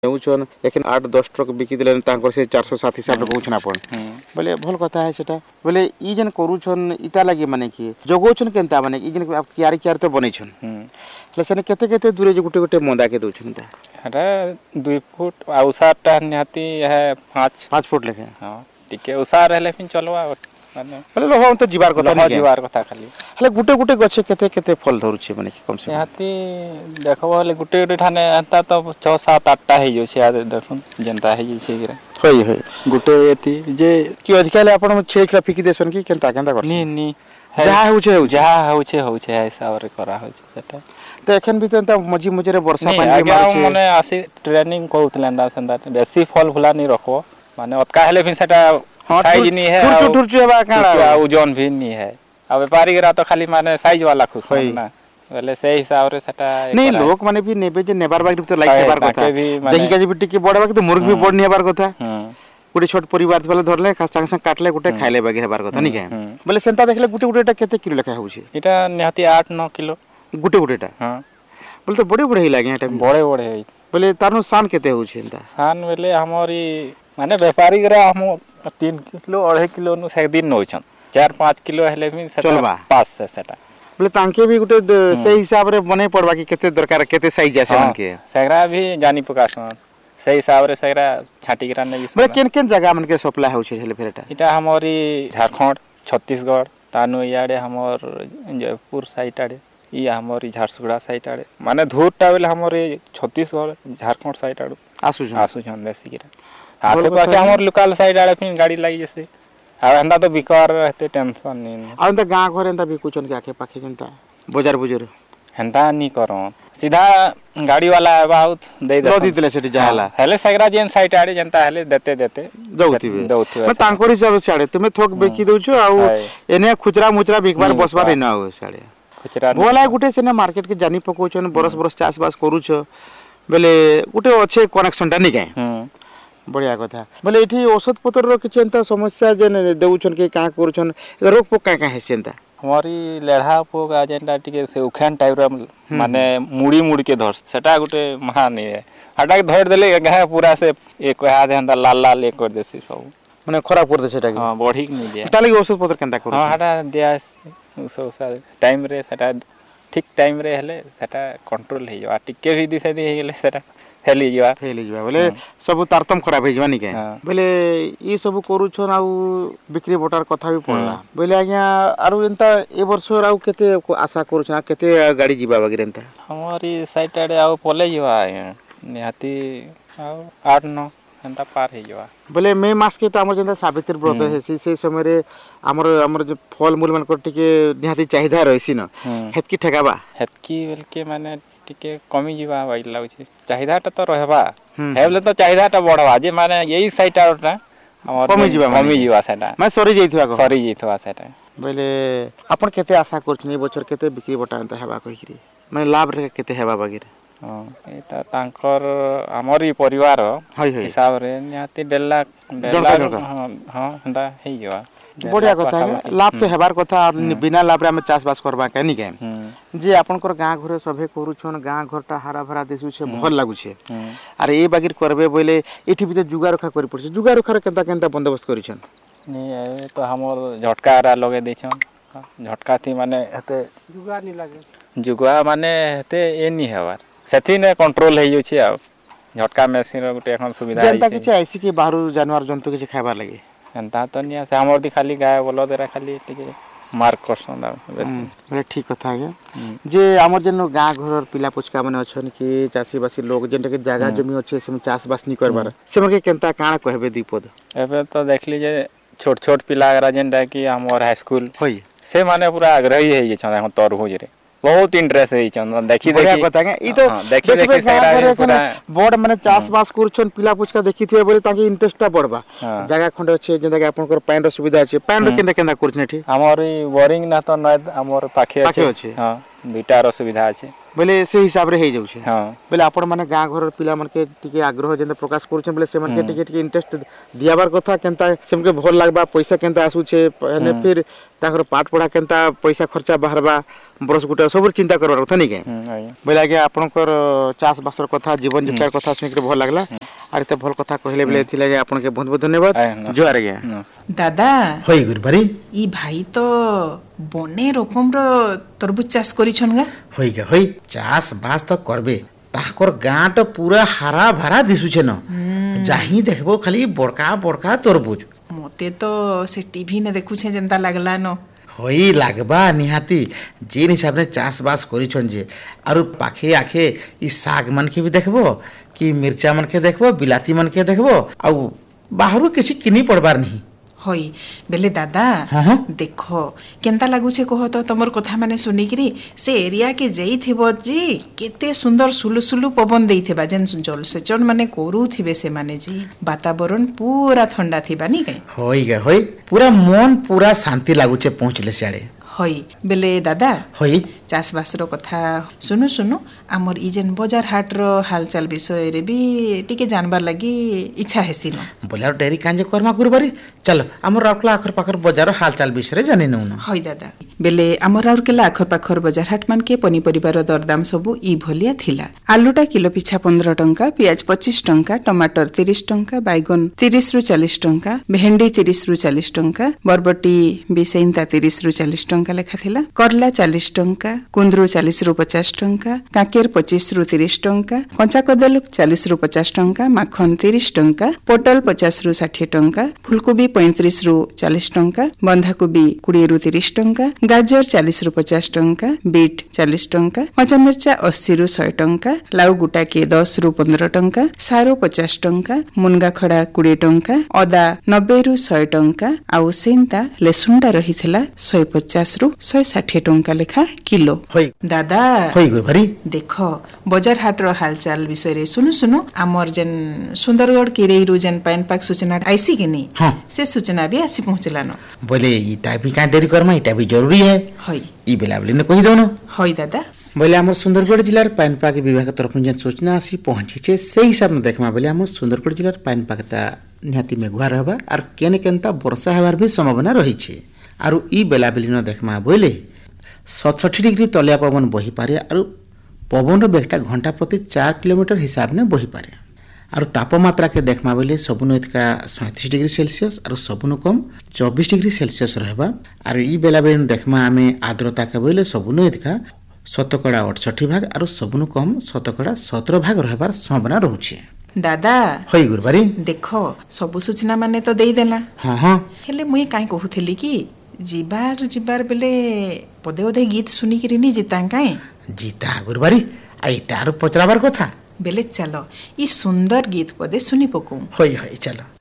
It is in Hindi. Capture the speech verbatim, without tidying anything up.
नेउछन लेकिन आठ दस ट्रक बिकी देले तांकर से चार सौ सात हिसाब रे कहउछन आपण बोले भल कथा है सेटा बोले ई जन करूछन इता लागे माने कि जगोछन केनता माने ई जन क्यारी क्यार तो बनेछन ले सने केते केते दूरे जे गुटे गुटे मोंदा के दोछन ता अरे दो फुट आ उसारटा निहाती है पाँच पाँच फुट लेखे हां टिके उसार रहले फिन चलवा माने बोले लोह तो जीवार कथा नहीं जीवार कथा खाली हले गुटे गुटे गछे केते केते फल धरुछे माने कम से निहाती देखबो हले गुटे गुटे ठाने अंता तो छह सात आठ टा हे जो से देखुन जनता हे जे गिरा होय होय गुटे एती जे कि अधिकाले आपण छे छला फिकी देसन कि केनता केनता कर नी नी जहा होछे जहा होछे होछे हिसाब रे करा होछे सेटा तो एखन भी तो मजी मजी रे वर्षा पानी आगे माने आसी ट्रेनिंग करथले अंदा संदा बेसी फल फुला नहीं रखो माने अतका हेले फिर सेटा साइज नहीं है टुरचु टुरचु हेबा काड़ा ओजन भी नहीं है आ व्यापारी गरा तो खाली माने साइज वाला खुश ना बोले से हिसाब रे सेटा नहीं लोग माने भी नेबे जे नेबार बाग तो लाइक हेबार कथा देखि के भी टिके बड़ बाग तो मुर्ग भी बड़ नहीं हेबार कथा गुटे छोट परिवार वाला धरले खास संग संग काटले गुटे खाइले बाग हेबार कथा नहीं के बोले सेंता देखले गुटे गुटेटा केते किलो लेखा होउछे एटा निहाती आठ नौ किलो गुटे गुटेटा हां बोले तो बड़े बड़े ही लागे एटा बड़े बड़े है बोले तारनु सान केते होउछे एंता सान बोले हमरी माने व्यापारी गरा हम तीन किलो अढ़ाई किलो नु से दिन नोछन चार पाँच किलो हेले भी सेटा पास से सेटा बोले तांके भी गुटे से हिसाब रे बने पड़बा कि केते दरकार केते साइज आसे मन के सगरा भी जानी पकासन से हिसाब रे सगरा छाटी गरा ने बोले केन केन जगह मन के सप्लाई होछे हेले फेरटा इटा हमरी झारखंड छत्तीसगढ़ तानु याडे हमर जयपुर साइड आडे ई हमर झारसुगुड़ा साइड आडे माने धूरटा बेले हमर छत्तीसगढ़ झारखंड साइड आडू आसु आसु छन बेसी गिरा आके पाके हमर लोकल साइड आडे फिन गाड़ी लागि जसे आ अंदा तो बिकार रहते टेंशन नहीं आ अंदा गां घर अंदा बिकुचन के आके पाके जनता बाजार बुजुर हंदा नहीं करो सीधा गाड़ी वाला बहुत दे दे दी दिले सेठी जाला हेले सगरा जेन साइड आडे जनता हेले देते देते दउथि दउथि मैं तांकोरी सब साडे तुमे थोक बेकी दउछु आ एने खुचरा मुचरा बिकबार बसबार न हो साडे खुचरा बोला गुटे सेने मार्केट के जानी पकोचन बरस बरस चास बास करूछ बेले गुटे अच्छे कनेक्शन टा नहीं काए बढ़िया कथा बोले एठी औषध पत्र रो किछ एंता समस्या जे देउछन के का करूछन रोग पोक का का हेसेंता हमारी लेढ़ा पोक आ जेंटा टिके से उखान टाइप रा माने मुड़ी मुड़ी के धर सेटा गुटे महा नहीं है हटा के धर देले गाय पूरा से एक हाथ हंदा लाल लाल एक कर देसी सब माने खराब कर दे सेटा के हां बढ़ी नहीं दिया ताली औषध पत्र केंता करू हां हटा दिया सब सा टाइम रे सेटा ठीक टाइम रे हेले सेटा कंट्रोल हे जा टिके भी दिसे दी हेले सेटा फेली जीवा फेली जीवा बोले सब तारतम खराब हे जीवानी के बोले ई सब करू छन आउ बिक्री बटार कथा भी पड़ला बोले आज्ञा आरो एंता ए वर्ष आउ केते आशा करू छन केते गाड़ी जीवा वगैरह एंता हमारी साइड आडे आउ पले जीवा निहाती आउ आठ नौ एंता पार हे जीवा बोले मे मास के त हमर जेंता सावित्री व्रत हेसी से समय रे हमर हमर जे फल मूल मन टिके निहाती चाहिदा रहसी न हेतकी ठेकाबा हेतकी बोल के माने टिके कमी जीवा बाई लागछ चाहिदाटा तो रहबा हेबले तो चाहिदाटा बढ़वा जे माने यही साइड आउटा हमर कमी जीवा कमी जीवा सेटा मैं सरी जइथवा को सरी जइथवा सेटा बोले अपन केते आशा करछनी बचर केते बिक्री बटांता हेबा कहिरी माने लाभ रे केते हेबा बगिर हां एता तांकर हमरी परिवार हिसाब रे निहाती डेढ़ लाख डेढ़ लाख हां हंदा हे जीवा बढ़िया कथा है लाभ तो हेबार कथा बिना लाभ रे हम चास बास करबा के नहीं के जे आपनकर गां घरे सभे करू छन गां घरटा हरा भरा दिसु छे भल लागु छे अरे ए बागिर करबे बोले एठी भी तो जुगा रखा करि पड़छ जुगा रखा केता केता बंदोबस्त करि छन नहीं ए तो हमर झटका रा लगे दै छन झटका थी माने हेते जुगा नहीं लागे जुगा माने हेते ए नहीं हेबार सेथि ने कंट्रोल हे जो छे आ झटका मशीन रो गुटे एखन सुविधा है जनता के ऐसी के बाहर जानवर जंतु के खाइबार लागे एंता तो नहीं से हमर दी खाली गाय बोलो देरा खाली टिके मार्क करसन बेसी बोले ठीक कथा है जे हमर जन गां घर पिला पुचका माने अछन कि चासी बासी लोग जेंटा के जगह जमी अछि से चास बास नहीं करबार से मन के केनता काना कहबे दीपद एबे तो देखली जे छोट छोट पिला गरा जेंटा कि हमर हाई स्कूल होई से माने पूरा आग्रही है छन हम तरहुज रे बहुत इंटरेस्ट है छन देखि देखि कथा के ई तो देखि देखि सगरा पूरा बोर्ड माने चास बास करछन पिला पुचका देखिथिबे बोले ताकि इंटरेस्ट पड़बा जगह खंड अछि जेंदा के आपनकर पानी रो सुविधा अछि पानी रो केंदा केंदा करछन एठी हमर बोरिंग ना तो न हमर पाखे अछि हां दुटा रो सुविधा अछि बोले से हिसाब रे हे जाउछे हां बोले आपण माने गां घर पिला मन के टिके आग्रह जेंते प्रकाश करूछे बोले से मन के टिके टिके इंटरेस्ट दियाबार कथा केनता सेमके भल लागबा पैसा केनता आसुछे ने फिर ताकर पाठ पढ़ा केनता पैसा खर्चा बाहरबा बरस गुटा सब चिंता करबार कथा नै के बोले आगे आपनकर चास बासर कथा जीवन जीविकार कथा सुन के भल लागला आर ते भल कथा कहले बोले थिला जे आपन के बहुत बहुत धन्यवाद जोहार गया दादा होई गुरबारी ई भाई तो बने रकम रो तरबूज चाष करिछन गा होई गा होई चास बास तो करबे ताकर गां तो पूरा हरा भरा दिसुछे न जाही देखबो खाली बड़का बड़का तरबूज मते तो से टीवी ने देखुछे जनता लागला न होई लागबा निहाती जे हिसाब ने चास बास करिछन जे आरु पाखे आखे ई साग मन के भी देखबो कि मिर्चा मन के देखबो बिलाती मन के देखबो आ बाहरु किसी किनी पड़बार नहीं होई बेले दादा हाँ हाँ देखो केनता लागुछे कहो तो तमर कथा माने सुनी करी से एरिया के जेई थिबो जी केते सुंदर सुलु सुलु पवन देइथिबा जेन जल सेचन माने करूथिबे से माने जी वातावरण पूरा ठंडा थिबा नी के होई गे होई पूरा मन पूरा शांति लागुछे पहुंचले सियाडे होई बेले दादा होई चास बास रो कथा सुनु सुनु आमर ई जेन बाजार हाट रो हालचाल विषय रे भी टिके जानबार लागि इच्छा हेसी न बोला डेरी कांजे करमा गुरबारी चलो हमर राउरकेला आखर पाखर बाजार हालचाल विषय रे जानि नउन होई दादा बेले आमर राउरकेला आखर पाखर बाजार हाट मान के पनिपरिबार दरदाम सबु ई भलिया थिला आलूटा किलो पिछा पंद्रह टंका पियाज पच्चीस टंका टमाटर तीस टंका बैगन तीस रु चालीस टंका भेंडी तीस रु चालीस टंका बरबटी बिसेइनता तीस रु चालीस टंका लेखा थिला करला चालीस टंका कुंद्रु चालीस रु पचास टंका काकेर पच्चीस रु तीस टंका कंचा कदल चालीस रु पचास टंका माखन तीस टंका पोटल पचास रु साठ टंका फुलकोबी पैंतीस रु चालीस टंका बंधाकोबी बीस रु तीस टंका गाजर चालीस रु पचास टंका बीट चालीस टंका कंचा मिर्चा अस्सी रु सौ टंका लाउ गुटा के दस रु पंद्रह टंका सारो पचास टंका मुनगा खड़ा बीस टंका अदा नब्बे रु सौ टंका आउ सेंता लेसुंडा रहिथिला सौ पचास रु सौ साठ टंका लेखा किलो होई दादा होई गुरबारी देखो बाजार हाट रो हालचाल विषय रे सुनु सुनु आमर जेन सुंदरगढ़ किरेई रु जेन पैन पाक सूचना आईसी के नी हां से सूचना भी आसी पहुंचला न बोले इटा भी का डेरी करमा इटा भी जरूरी है होई ई बेला बोले न कहि दोनो होई दादा बोले हमर सुंदरगढ़ जिलार पैन पाक विभाग के तरफ जेन सूचना आसी पहुंची छे से हिसाब में देखमा बोले हमर सुंदरगढ़ जिलार पैन पाक ता निहाती मेघुआ रहबा और केने केनता वर्षा हेबार भी संभावना रही छे आरु ई बेला बेली न देखमा बोले सतसठ डिग्री तलिया पवन बही पारे और पवन बेगटा घंटा प्रति चार किलोमीटर हिसाब ने बही पारे और तापमात्रा के देखमा बोले सबुन इतका सैंतीस डिग्री सेल्सियस और सबुन कम चौबीस डिग्री सेल्सियस रहबा और ई बेला बेली देखमा आमे आर्द्रता के बोले सबुन इतका शतकड़ा अड़सठ भाग और सबुन कम शतकड़ा सत्रह भाग रहबार संभावना रहउछे दादा होई गुरबारी देखो सब सूचना माने तो देई देला हां हां हेले मुई काई कहूथली कि जिबार जिबार बेले पदे ओदे गीत सुनी कि नी जिता काई जीता गुरबारी आइटार पचराबार कथा बेले चलो ई सुंदर गीत पदे सुनी पकू होई होई चलो।